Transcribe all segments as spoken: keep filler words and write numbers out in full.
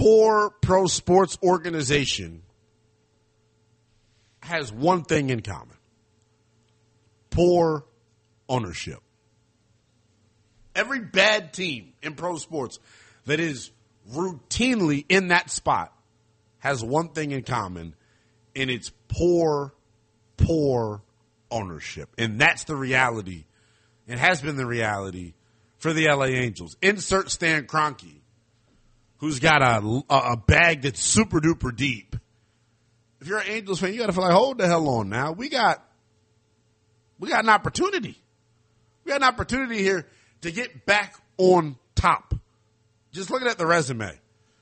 poor pro sports organization has one thing in common: poor ownership. Every bad team in pro sports that is routinely in that spot has one thing in common, and it's poor, poor ownership. And that's the reality. It has been the reality for the L A Angels. Insert Stan Kroenke, who's got a, a bag that's super duper deep. If you're an Angels fan, you got to feel like, hold the hell on now. We got, we got an opportunity. We got an opportunity here to get back on top. Just looking at the resume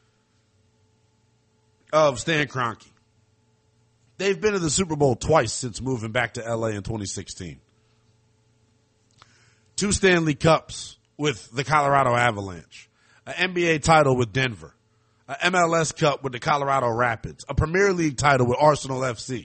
of Stan Kroenke. They've been to the Super Bowl twice since moving back to L A in twenty sixteen. Two Stanley Cups with the Colorado Avalanche. An N B A title with Denver. An M L S Cup with the Colorado Rapids. A Premier League title with Arsenal F C.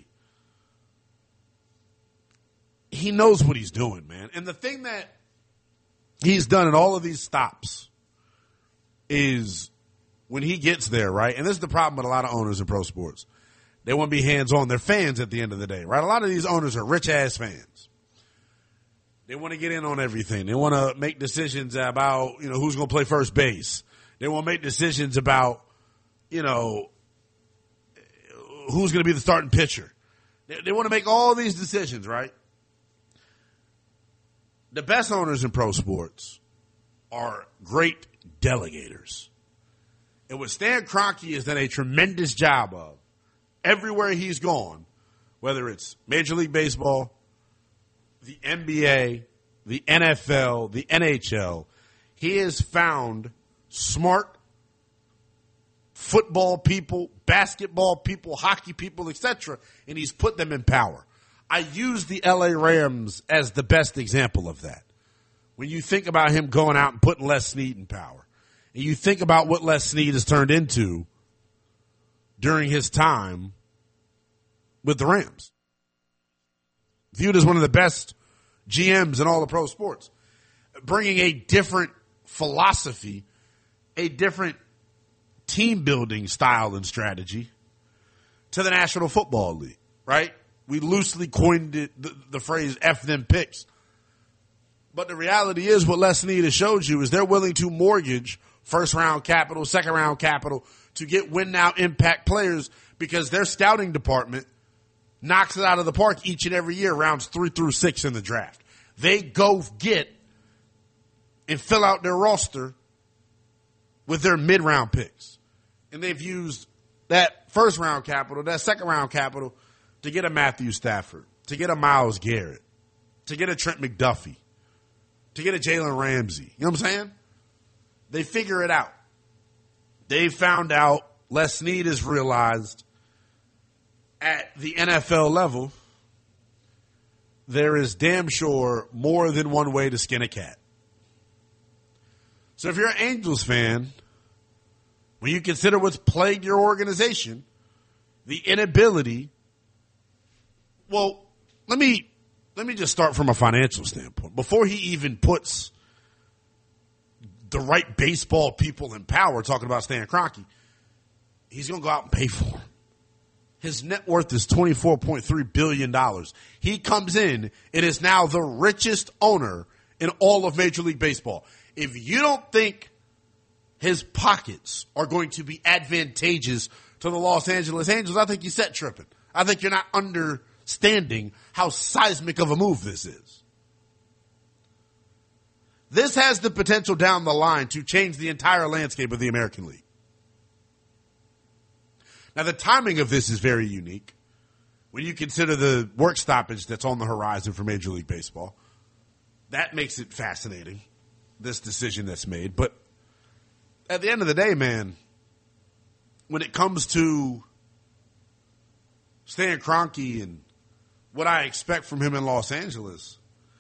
He knows what he's doing, man. And the thing that he's done in all of these stops is when he gets there, right? And this is the problem with a lot of owners in pro sports. They want to be hands-on. They're fans at the end of the day, right? A lot of these owners are rich-ass fans. They want to get in on everything. They want to make decisions about, you know, who's going to play first base. They want to make decisions about, you know, who's going to be the starting pitcher. They, they want to make all these decisions, right? The best owners in pro sports are great delegators. And what Stan Kroenke has done a tremendous job of everywhere he's gone, whether it's Major League Baseball, the N B A, the N F L, the N H L, he has found smart football people, basketball people, hockey people, et cetera, and he's put them in power. I use the L A Rams as the best example of that. When you think about him going out and putting Les Snead in power, and you think about what Les Snead has turned into during his time with the Rams. Viewed as one of the best G Ms in all of pro sports. Bringing a different philosophy, a different team building style and strategy to the National Football League, right? We loosely coined it, the, the phrase F them picks. But the reality is what Les Snead has showed you is they're willing to mortgage first round capital, second round capital to get win now impact players because their scouting department knocks it out of the park each and every year, rounds three through six in the draft. They go get and fill out their roster with their mid-round picks. And they've used that first round capital, that second round capital to get a Matthew Stafford, to get a Myles Garrett, to get a Trent McDuffie, to get a Jalen Ramsey. You know what I'm saying? They figure it out. They found out, Les Snead has realized at the N F L level, there is damn sure more than one way to skin a cat. So if you're an Angels fan, when you consider what's plagued your organization, the inability, well, let me let me just start from a financial standpoint. Before he even puts the right baseball people in power, talking about Stan Kroenke, he's going to go out and pay for them. His net worth is twenty-four point three billion dollars. He comes in and is now the richest owner in all of Major League Baseball. If you don't think his pockets are going to be advantageous to the Los Angeles Angels, I think you're set tripping. I think you're not understanding how seismic of a move this is. This has the potential down the line to change the entire landscape of the American League. Now, the timing of this is very unique when you consider the work stoppage that's on the horizon for Major League Baseball. That makes it fascinating, this decision that's made. But at the end of the day, man, when it comes to Stan Kroenke and what I expect from him in Los Angeles,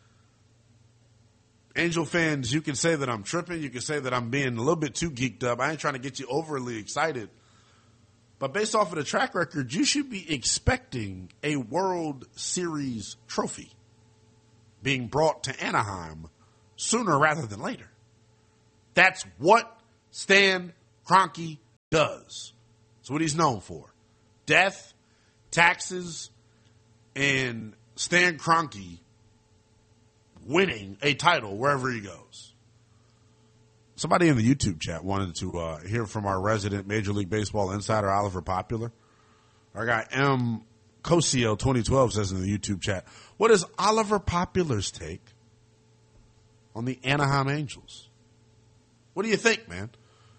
Angel fans, you can say that I'm tripping. You can say that I'm being a little bit too geeked up. I ain't trying to get you overly excited. But based off of the track record, you should be expecting a World Series trophy being brought to Anaheim sooner rather than later. That's what Stan Kroenke does. It's what he's known for. Death, taxes, and Stan Kroenke winning a title wherever he goes. Somebody in the YouTube chat wanted to uh, hear from our resident Major League Baseball insider, Oliver Popular. Our guy M. Cosio twenty twelve says in the YouTube chat, what is Oliver Popular's take on the Anaheim Angels? What do you think, man?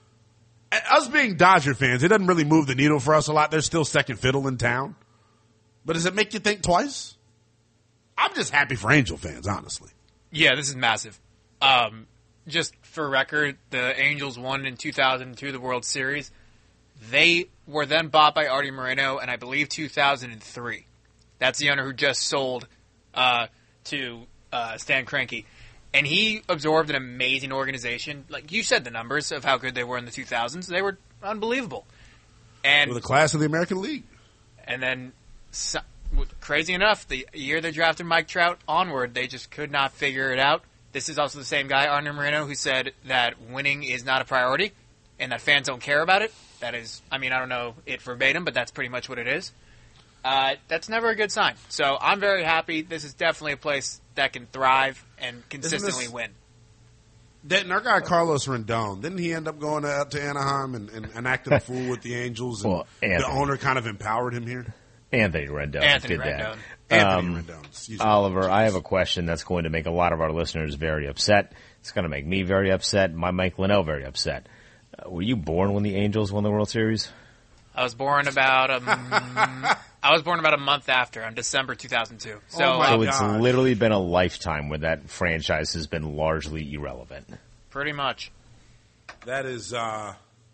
Us being Dodger fans, it doesn't really move the needle for us a lot. They're still second fiddle in town. But does it make you think twice? I'm just happy for Angel fans, honestly. Yeah, this is massive. Um, just for record, the Angels won in two thousand two the World Series. They were then bought by Artie Moreno in, I believe, two thousand three. That's the owner who just sold uh, to uh, Stan Kroenke. And he absorbed an amazing organization. Like you said, the numbers of how good they were in the two thousands, they were unbelievable. And with the class of the American League. And then, so, crazy enough, the year they drafted Mike Trout onward, they just could not figure it out. This is also the same guy, Artie Moreno, who said that winning is not a priority and that fans don't care about it. That is, I mean, I don't know it verbatim, but that's pretty much what it is. Uh, that's never a good sign. So I'm very happy. This is definitely a place that can thrive and consistently this, win. Didn't our guy Carlos Rendon, didn't he end up going out to Anaheim and, and, and acting a fool with the Angels? And well, the owner kind of empowered him here? Anthony Rendon Anthony did Rendon. that. Anthony um, Rendon. Excuse Oliver, me. I have a question that's going to make a lot of our listeners very upset. It's going to make me very upset, my Mike Linnell very upset. Uh, were you born when the Angels won the World Series? I was born about a, I was born about a month after, on December two thousand two. So, oh so uh, it's literally been a lifetime where that franchise has been largely irrelevant. Pretty much. That is uh,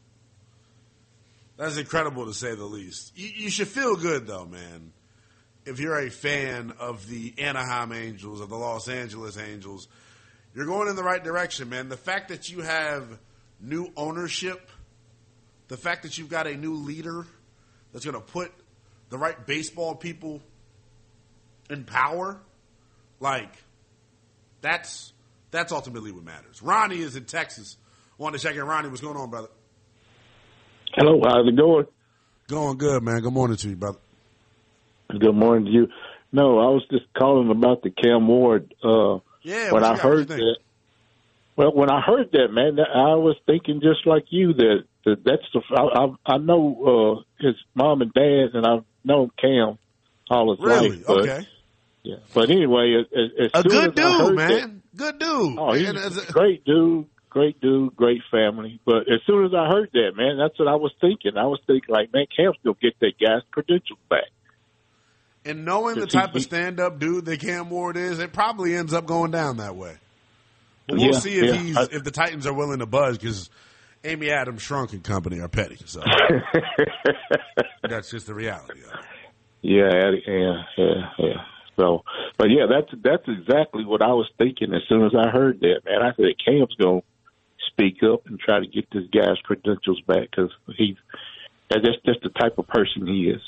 that's incredible to say the least. You, you should feel good though, man. If you're a fan of the Anaheim Angels, of the Los Angeles Angels, you're going in the right direction, man. The fact that you have new ownership, the fact that you've got a new leader that's going to put the right baseball people in power, like, that's that's ultimately what matters. Ronnie is in Texas. I wanted to check in. Ronnie, what's going on, brother? Hello, how's it going? Going good, man. Good morning to you, brother. Good morning to you. No, I was just calling about the Cam Ward. Uh, yeah, when I heard that. Well, when I heard that, man, I was thinking just like you that, that that's the. I, I know uh, his mom and dad, and I've known Cam all his really? life. But, okay. Yeah, but anyway, as, as a soon good as I dude, heard man. That, good dude. Oh, he's man, a great dude. Great dude, great family. But as soon as I heard that, man, that's what I was thinking. I was thinking, like, man, Cam's going to get that guy's credentials back. And knowing the type of stand-up dude that Cam Ward is, it probably ends up going down that way. But we'll yeah, see if yeah. he's I, if the Titans are willing to budge, because Amy Adams Shrunk and company are petty. So that's just the reality of it. Yeah, yeah, yeah, yeah. So, but yeah, that's that's exactly what I was thinking as soon as I heard that, man. I said, Cam's going to speak up and try to get this guy's credentials back, because he's that's just the type of person he is.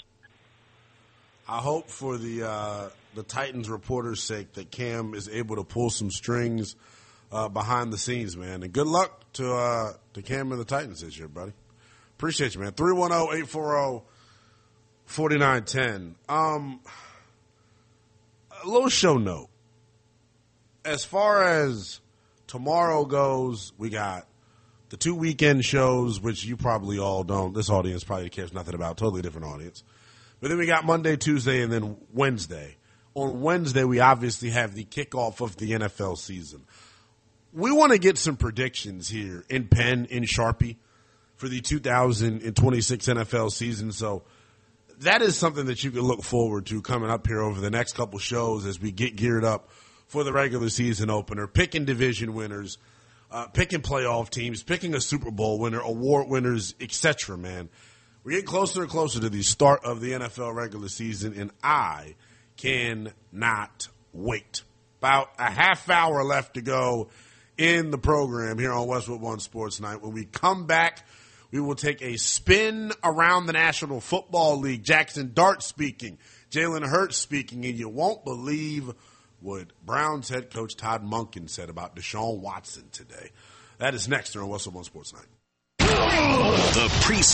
I hope for the uh, the Titans reporter's sake that Cam is able to pull some strings uh, behind the scenes, man. And good luck to uh, to Cam and the Titans this year, buddy. Appreciate you, man. three one zero, eight four zero, four nine one zero. Um, a little show note. As far as tomorrow goes, we got the two weekend shows, which you probably all don't. This audience probably cares nothing about. Totally different audience. But then we got Monday, Tuesday, and then Wednesday. On Wednesday, we obviously have the kickoff of the N F L season. We want to get some predictions here in pen, in Sharpie, for the two thousand twenty-six N F L season. So that is something that you can look forward to coming up here over the next couple shows as we get geared up for the regular season opener, picking division winners, uh, picking playoff teams, picking a Super Bowl winner, award winners, et cetera, man. We're getting closer and closer to the start of the N F L regular season, and I cannot wait. About a half hour left to go in the program here on Westwood One Sports Night. When we come back, we will take a spin around the National Football League. Jackson Dart speaking, Jalen Hurts speaking, and you won't believe what Browns head coach Todd Monken said about Deshaun Watson today. That is next here on Westwood One Sports Night. The pre